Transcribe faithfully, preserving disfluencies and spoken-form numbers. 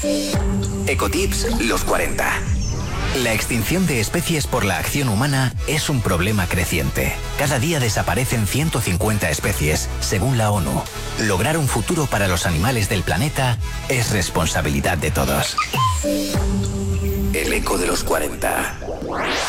Ecotips los cuarenta. La extinción de especies por la acción humana es un problema creciente. Cada día desaparecen ciento cincuenta especies, según la ONU. Lograr un futuro para los animales del planeta es responsabilidad de todos. El eco de los cuarenta.